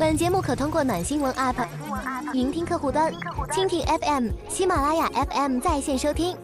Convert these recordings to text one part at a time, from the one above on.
本节目可通过暖新闻 App、云听客户端、蜻蜓 FM、喜马拉雅 FM 在线收听。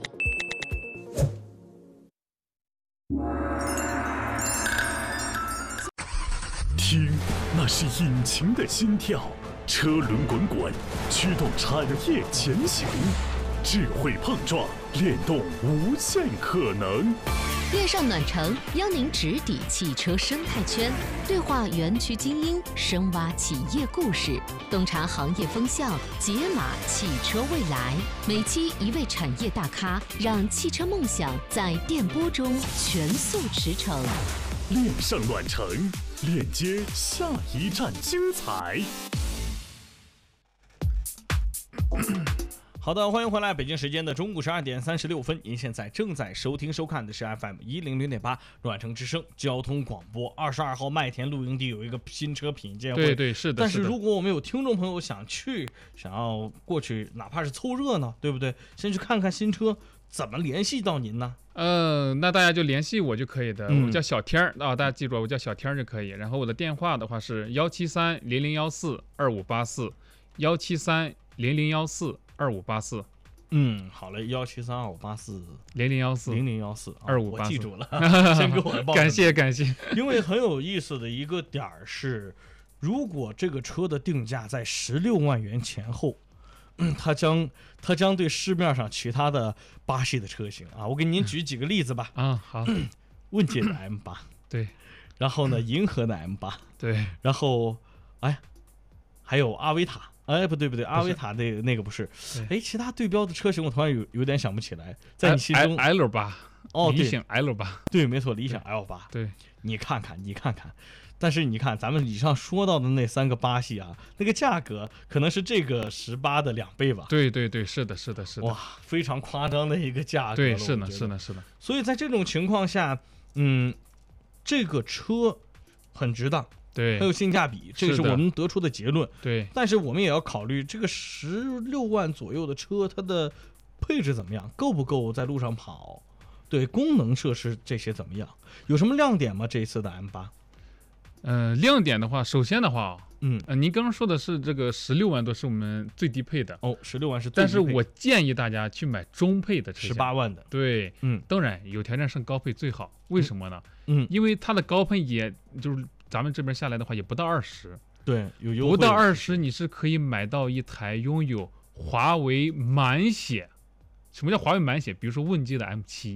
听，那是引擎的心跳，车轮滚滚，驱动产业前行，智慧碰撞，联动无限可能。 恋上暖城邀您直抵汽车生态圈，对话园区精英，深挖企业故事，洞察行业风向，解码汽车未来。每期一位产业大咖，让汽车梦想在电波中全速驰骋。 恋上暖城，链接下一站精彩。 好的，欢迎回来，北京时间的中午12点36分，您现在正在收听收看的是 FM 100.8暖城之声交通广播。22号麦田露营地有一个新车品鉴会， 对，是的。 但是如果我们有听众朋友想要过去，哪怕是凑热闹，对不对？先去看看新车，怎么联系到您呢？ 那大家就联系我就可以的，我叫小天啊，大家记住我叫小天就可以。然后我的电话的话是17300142584，17300142584。 好嘞，17325840014，我记住了，先给我报。 感谢。 因为很有意思的一个点是，如果这个车的定价在16万元前后，它将对市面上其他的巴西的车型啊，我给您举几个例子吧。 好， 问界的 M8， 对， 然后呢，银河的 M8， 对， 然后还有阿维塔。不对，阿维塔那个不是，其他对标的车型我突然有点想不起来，在你心中 L8，理想 L8， 对，没错，理想 L8， 对， 你看看，但是你看咱们以上说到的那3个巴西啊，那个价格可能是这个18的2倍吧？ 对，是的， 哇，非常夸张的一个价格， 对，是的。 所以在这种情况下，这个车很值当。 对， 还有性价比，这个是我们得出的结论。 对， 但是我们也要考虑这个16万左右的车，它的配置怎么样，够不够在路上跑？对，功能设施这些怎么样？有什么亮点吗？这一次的 M8？ 亮点的话，首先的话，您刚刚说的是这个16万多是我们最低配的 ，16万是最低配， 但是我建议大家去买中配的车 ，18万的。 对，当然有条件上高配最好。为什么呢？因为它的高配也就是咱们这边下来的话也不到20， 对，有优惠， 不到20你是可以买到一台拥有华为满血。什么叫华为满血？比如说问界的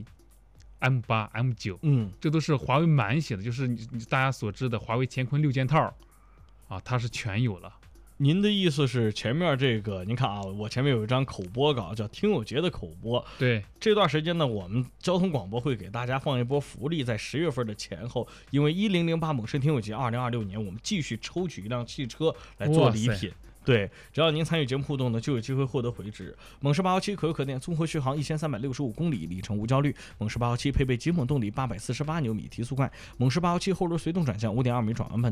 M7、M8、M9，这都是华为满血的，就是大家所知的华为乾坤6件套啊，它是全有了。 您的意思是前面这个，您看啊，我前面有一张口播稿，叫听友节的口播。 对， 这段时间呢，我们交通广播会给大家放一波福利，在10月份的前后，因为1008猛士听友节2026年，我们继续抽取一辆汽车来做礼品。对，只要您参与节目互动呢，就有机会获得回执。猛士817可油可电，综合续航1365公里，里程无焦虑。猛士817配备极猛动力，848牛米，提速快。猛士817后轮随动转向，5.2米转弯盘。